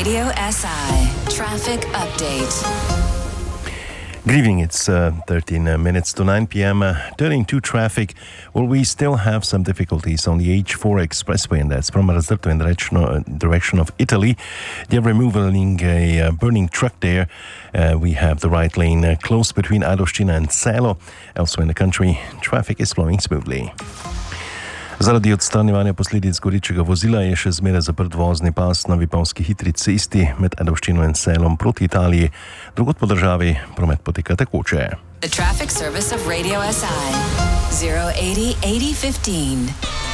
Radio SI Traffic Update. Good evening, it's 13 minutes to 9 p.m. Turning to traffic, well, we still have some difficulties on the H4 expressway, and that's from Razzurto in the direction of Italy. They're removing a burning truck there. We have the right lane closed between Adostina and Selo. Elsewhere in the country, traffic is flowing smoothly. Zaradi odstranjevanja posledic gorečega vozila je še zmeraj zaprt vozni pas na Vipavski hitri cesti med Adoščino in Selom proti Italiji. Drugod po državi promet poteka tekoče. The traffic service of Radio SI 080 8015.